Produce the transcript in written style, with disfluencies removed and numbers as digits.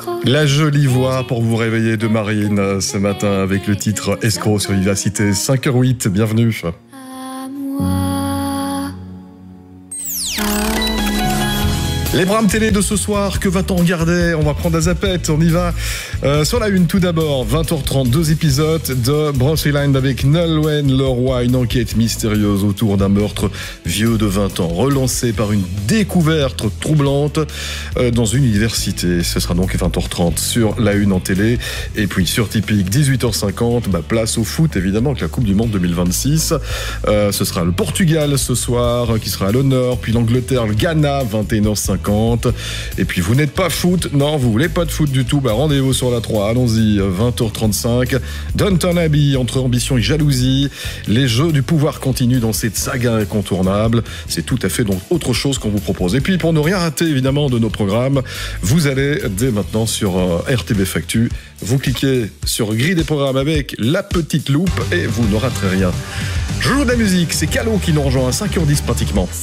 La jolie voix pour vous réveiller de Marine ce matin avec le titre Escroc sur Vivacité. 5h08, bienvenue. Les Brames télé de ce soir, que va-t-on regarder? On va prendre la zapette, on y va. Sur la une tout d'abord, 20h30, 2 épisodes de Bruce Line avec Nolwenn Leroy, une enquête mystérieuse autour d'un meurtre vieux de 20 ans, relancé par une découverte troublante dans une université. Ce sera donc 20h30 sur la une en télé. Et puis sur Typique, 18h50, place au foot évidemment avec la Coupe du Monde 2026. Ce sera le Portugal ce soir qui sera à l'honneur, puis l'Angleterre, le Ghana, 21h50. Et puis vous n'êtes pas foot, non, vous voulez pas de foot du tout, rendez-vous sur la 3, allons-y, 20h35. Downton Abbey, entre ambition et jalousie, les jeux du pouvoir continuent dans cette saga incontournable. C'est tout à fait donc autre chose qu'on vous propose. Et puis pour ne rien rater évidemment de nos programmes, vous allez dès maintenant sur RTB Actu, vous cliquez sur grille des programmes avec la petite loupe et vous ne raterez rien. Je joue de la musique, c'est Calo qui nous rejoint à 5h10 pratiquement.